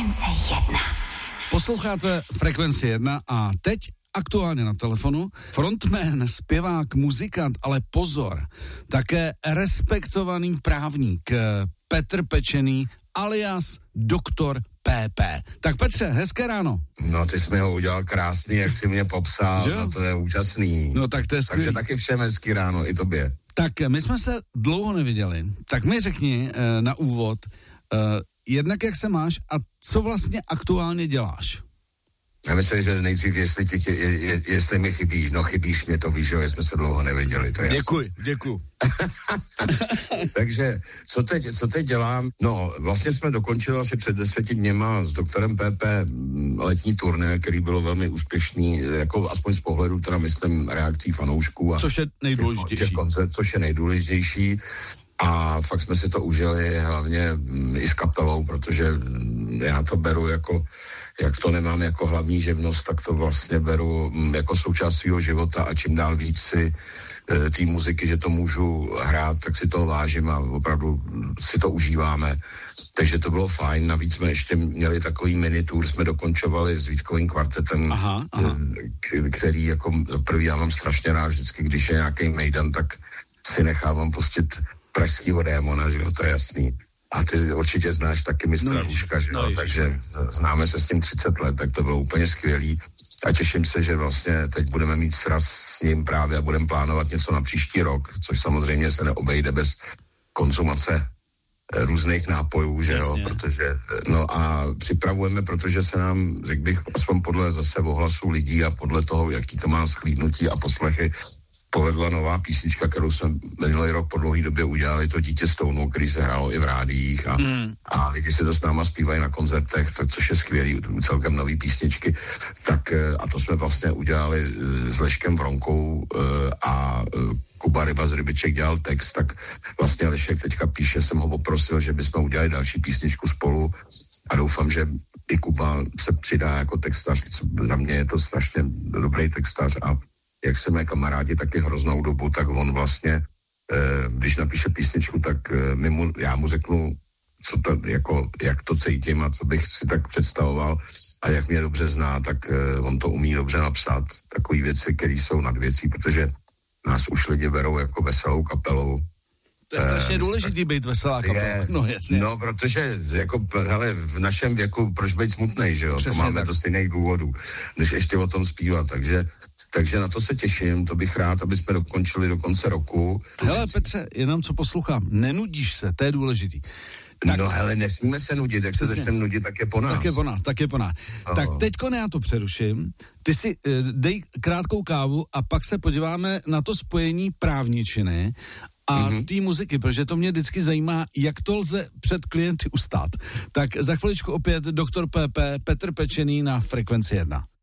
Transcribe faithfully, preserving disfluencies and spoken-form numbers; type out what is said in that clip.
Frekvence jedna. Posloucháte Frekvenci jedna a teď aktuálně na telefonu frontman, zpěvák, muzikant, ale pozor, také respektovaný právník Petr Pečený alias doktor P P. Tak Petře, hezké ráno. No, ty jsi mi ho udělal krásný, jak jsi mě popsal, no to je úžasný. No tak to je skvělý. Takže taky všem hezký ráno, i tobě. Tak my jsme se dlouho neviděli, tak mi řekni eh, na úvod, eh, jednak jak se máš a co vlastně aktuálně děláš? Já myslím, že nejdřív, jestli, tě, je, je, jestli mi chybíš, no chybíš mě, to víš, že jsme se dlouho neviděli, to je Děkuji, jasný. děkuji. Takže co teď, co teď dělám? No, vlastně jsme dokončili asi před deseti dněma s doktorem P P letní turné, který bylo velmi úspěšný, jako aspoň z pohledu, teda myslím, reakcí fanoušků. A což je nejdůležitější. Těch koncert, což je nejdůležitější. A fakt jsme si to užili, hlavně i s kapelou, protože já to beru jako, jak to nemám jako hlavní živnost, tak to vlastně beru jako součást svého života a čím dál víc si té muziky, že to můžu hrát, tak si toho vážím a opravdu si to užíváme. Takže to bylo fajn. Navíc jsme ještě měli takový mini tour, jsme dokončovali s Vítkovým kvartetem, aha, aha. který jako první já mám strašně rád vždycky, když je nějaký mejdan, tak si nechávám pustit pražskýho démona, že jo, to je jasný. A ty určitě znáš taky mistra Růžka, no, že jo, no, takže známe se s tím třicet let, tak to bylo úplně skvělý. A těším se, že vlastně teď budeme mít sraz s ním právě a budeme plánovat něco na příští rok, což samozřejmě se neobejde bez konzumace různých nápojů, že jo, protože, no a připravujeme, protože se nám, řekl bych, aspoň podle zase ohlasu lidí a podle toho, jaký to má sklídnutí a poslechy, povedla nová písnička, kterou jsme minulý rok po dlouhé době udělali, to Dítě s tounou, který se hrálo i v rádiích a, mm. a lidi si to s náma zpívají na koncertech, tak, což je skvělý, celkem nový písničky, tak a to jsme vlastně udělali s Leškem Vronkou a Kuba Ryba z Rybiček dělal text, tak vlastně Lešek teďka píše, jsem ho poprosil, že bychom udělali další písničku spolu a doufám, že i Kuba se přidá jako textař, za mě je to strašně dobrý textař a jak se mé kamarádi taky hroznou dobu, tak on vlastně, eh, když napíše písničku, tak eh, my mu, já mu řeknu, co to, jako, jak to cítím a co bych si tak představoval a jak mě dobře zná, tak eh, on to umí dobře napsat. Takové věci, které jsou nad věcí, protože nás už lidi berou jako veselou kapelou. To je strašně eh, důležitý být veselá kapela. No, jasně. No, protože jako, hele, v našem věku, proč být smutnej, že jo? Přesně to máme tak. Do stejných důvodů, než ještě o tom zpívat, takže Takže na to se těším, to bych rád, aby jsme dokončili do konce roku. Hele Petře, jenom co poslouchám, nenudíš se, to je důležitý. Tak, no hele, nesmíme se nudit, jak přesně. Se začneme nudit, tak je po nás. Tak je po nás, tak je po nás. Oh. Tak teďko já to přeruším, ty si eh, dej krátkou kávu a pak se podíváme na to spojení právničiny a mm-hmm. té muziky, protože to mě vždycky zajímá, jak to lze před klienty ustát. Tak za chviličku opět doktor P P, Petr Pečený na Frekvenci jedna.